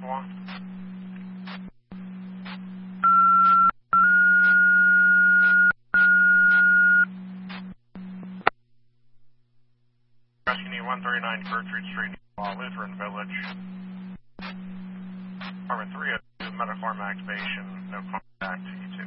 Ottawa. Rescue Need 139 Gertrude Street, Lutheran Village. Department 302, Mediform activation, no contact, E2.